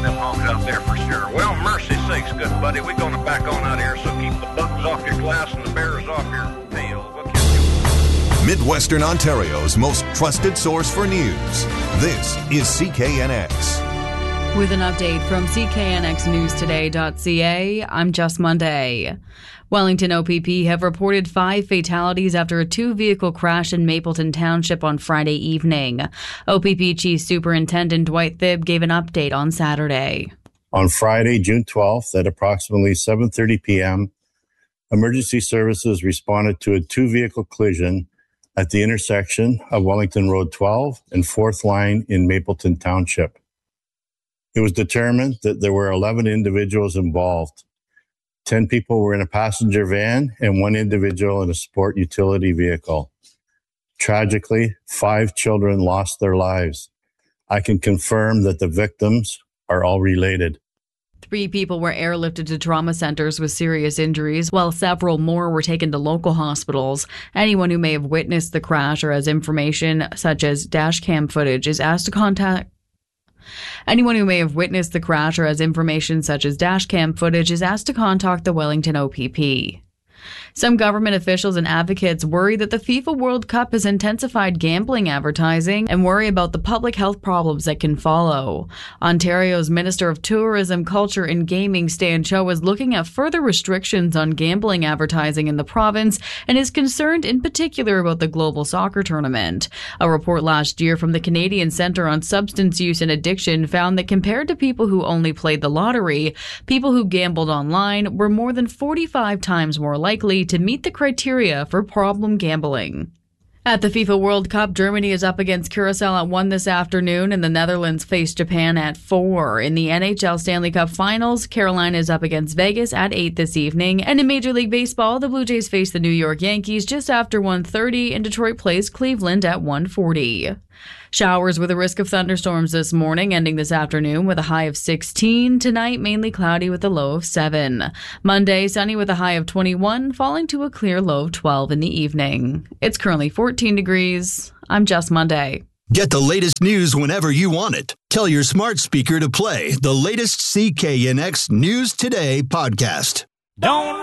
them hogs out there for sure. Well, mercy sakes, good buddy, we're going to back on out here, so keep the bugs off your glass and the bears off your tail. We'll catch you. Midwestern Ontario's most trusted source for news. This is CKNX. With an update from CKNXNewsToday.ca, I'm Jess Monday. Wellington OPP have reported 5 fatalities after a 2-vehicle crash in Mapleton Township on Friday evening. OPP Chief Superintendent Dwight Thibb gave an update on Saturday. On Friday, June 12th, at approximately 7:30 p.m., emergency services responded to a 2-vehicle collision at the intersection of Wellington Road 12 and 4th Line in Mapleton Township. It was determined that there were 11 individuals involved. 10 people were in a passenger van and 1 individual in a sport utility vehicle. Tragically, 5 children lost their lives. I can confirm that the victims are all related. 3 people were airlifted to trauma centers with serious injuries, while several more were taken to local hospitals. Anyone who may have witnessed the crash or has information such as dash cam footage is asked to contact the Wellington OPP. Some government officials and advocates worry that the FIFA World Cup has intensified gambling advertising and worry about the public health problems that can follow. Ontario's Minister of Tourism, Culture and Gaming, Stan Cho, is looking at further restrictions on gambling advertising in the province and is concerned in particular about the global soccer tournament. A report last year from the Canadian Centre on Substance Use and Addiction found that compared to people who only played the lottery, people who gambled online were more than 45 times more likely to meet the criteria for problem gambling. At the FIFA World Cup, Germany is up against Curacao at 1 this afternoon, and the Netherlands face Japan at 4. In the NHL Stanley Cup Finals, Carolina is up against Vegas at 8 this evening. And in Major League Baseball, the Blue Jays face the New York Yankees just after 1:30, and Detroit plays Cleveland at 1:40. Showers with a risk of thunderstorms this morning, ending this afternoon with a high of 16. Tonight, mainly cloudy with a low of 7. Monday, sunny with a high of 21, falling to a clear low of 12 in the evening. It's currently 14 degrees. I'm Jess Monday. Get the latest news whenever you want it. Tell your smart speaker to play the latest CKNX News Today podcast. Don't